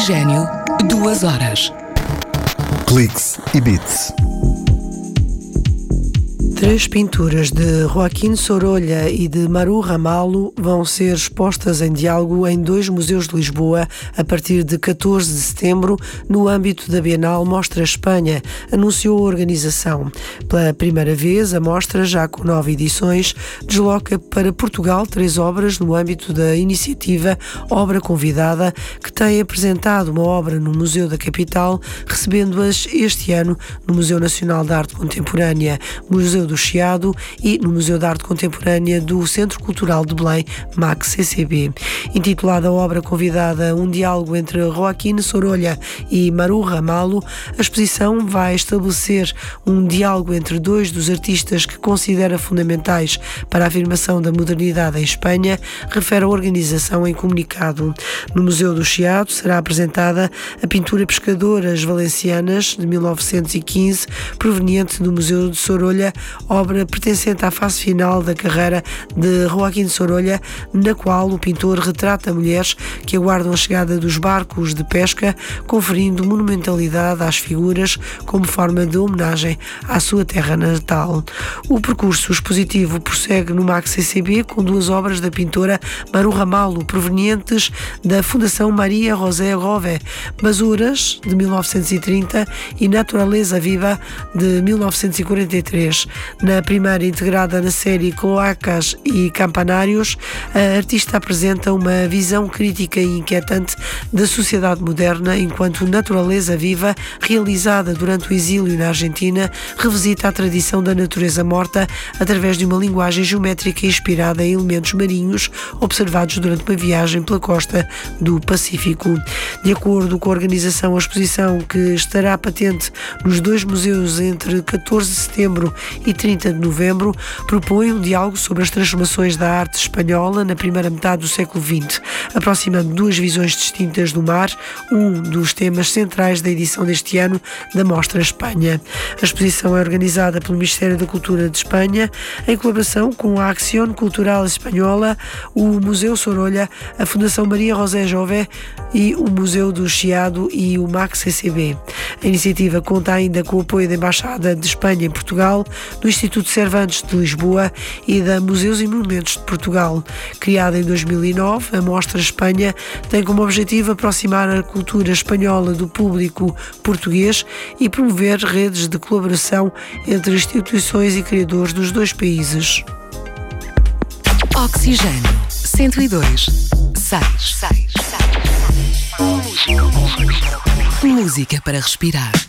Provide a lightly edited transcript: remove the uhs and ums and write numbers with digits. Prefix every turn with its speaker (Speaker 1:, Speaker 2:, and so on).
Speaker 1: Oxigênio, 2 horas.
Speaker 2: Cliques e Beats.
Speaker 3: 3 pinturas de Joaquim Sorolla e de Maru Ramalho vão ser expostas em diálogo em 2 museus de Lisboa a partir de 14 de setembro no âmbito da Bienal Mostra Espanha, anunciou a organização. Pela primeira vez, a mostra, já com 9 edições, desloca para Portugal 3 obras no âmbito da iniciativa Obra Convidada, que tem apresentado uma obra no Museu da Capital, recebendo-as este ano no Museu Nacional de Arte Contemporânea, Museu do Chiado e no Museu de Arte Contemporânea do Centro Cultural de Belém, MAC-CCB. Intitulada a obra convidada Um Diálogo entre Joaquim Sorolla e Maru Ramalho, a exposição vai estabelecer um diálogo entre 2 dos artistas que considera fundamentais para a afirmação da modernidade em Espanha, refere a organização em comunicado. No Museu do Chiado será apresentada a pintura Pescadoras Valencianas, de 1915, proveniente do Museu de Sorolla, obra pertencente à fase final da carreira de Joaquim Sorolla, na qual o pintor retrata mulheres que aguardam a chegada dos barcos de pesca, conferindo monumentalidade às figuras como forma de homenagem à sua terra natal. O percurso expositivo prossegue no MAC-CCB com 2 obras da pintora Maru Ramalho, provenientes da Fundação Maria José Rove, Basuras, de 1930, e Naturaleza Viva, de 1943. Na primeira, integrada na série Cloacas e Campanários, a artista apresenta uma visão crítica e inquietante da sociedade moderna, enquanto Naturaleza Viva, realizada durante o exílio na Argentina, revisita a tradição da natureza morta através de uma linguagem geométrica inspirada em elementos marinhos observados durante uma viagem pela costa do Pacífico. De acordo com a organização, a exposição, que estará patente nos 2 museus entre 14 de setembro e 30 de novembro, propõe um diálogo sobre as transformações da arte espanhola na primeira metade do século XX, aproximando 2 visões distintas do mar, um dos temas centrais da edição deste ano da Mostra Espanha. A exposição é organizada pelo Ministério da Cultura de Espanha, em colaboração com a Acción Cultural Espanhola, o Museu Sorolla, a Fundação Maria José Rove e o Museu do Chiado e o MAC-CCB. A iniciativa conta ainda com o apoio da Embaixada de Espanha em Portugal, do Instituto Cervantes de Lisboa e da Museus e Monumentos de Portugal. Criada em 2009, a Mostra Espanha tem como objetivo aproximar a cultura espanhola do público português e promover redes de colaboração entre instituições e criadores dos 2 países.
Speaker 1: Oxigênio, 102.6. Música para respirar.